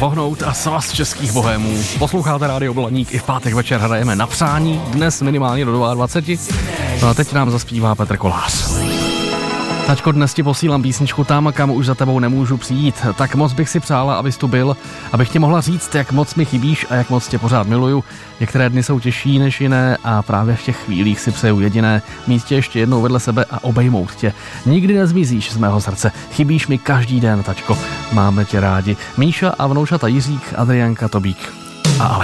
vohnout a svaz českých bohémů. Posloucháte Rádio Blaník, i v pátek večer hrajeme na přání, dnes minimálně do 22. No a teď nám zaspívá Petr Kolář. Tačko, dnes ti posílám písničku tam, kam už za tebou nemůžu přijít. Tak moc bych si přála, abys tu byl, abych ti mohla říct, jak moc mi chybíš a jak moc tě pořád miluju. Některé dny jsou těžší než jiné a právě v těch chvílích si přeju jediné, mít tě ještě jednou vedle sebe a obejmout tě. Nikdy nezmizíš z mého srdce, chybíš mi každý den, tačko. Máme tě rádi. Míša a vnoučata Jiřík, Adriánka, Tobík a Aleš.